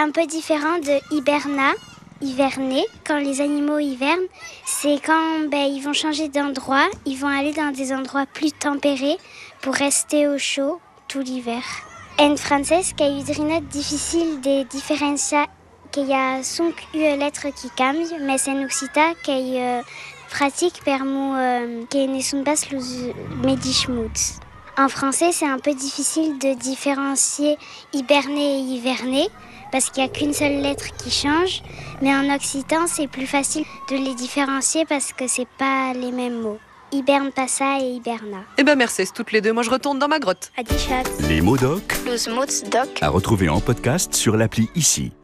un peu différent de hiverner. Quand les animaux hivernent, c'est quand ils vont changer d'endroit, ils vont aller dans des endroits plus tempérés pour rester au chaud tout l'hiver. En francès, que udrinat difficile de différenciar que hi ha sonc ua lettre qui canvie, mais en occità que pratique per mo que ne sont pas los medishmuts. En français, c'est un peu difficile de différencier hiberner et hiverner parce qu'il n'y a qu'une seule lettre qui change. Mais en occitan, c'est plus facile de les différencier parce que c'est pas les mêmes mots. Hiberne passa et hiberna. Eh ben merci, toutes les deux. Moi, je retourne dans ma grotte. Adichat. Les mots doc Los mots doc. à retrouver en podcast sur l'appli ICI.